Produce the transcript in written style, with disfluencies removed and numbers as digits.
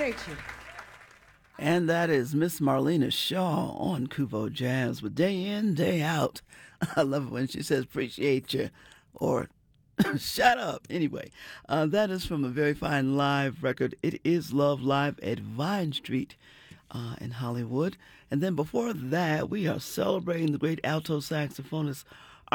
appreciate you. And that is Miss Marlena Shaw on Kuvo Jazz with Day In, Day Out. I love it when she says appreciate you or shut up. Anyway, that is from a very fine live record. It is Love Live at Vine Street in Hollywood. And then before that, we are celebrating the great alto saxophonist